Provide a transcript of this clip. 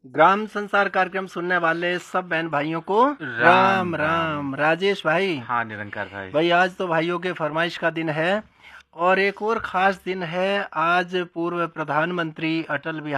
ग्राम संसार कार्यक्रम सुनने वाले सब बहन भाइयों को राम राम। राजेश भाई, हाँ निरंकार भाई। भाई आज तो भाइयों के फरमाइश का दिन है और एक और खास दिन है। आज पूर्व प्रधानमंत्री अटल बिहारी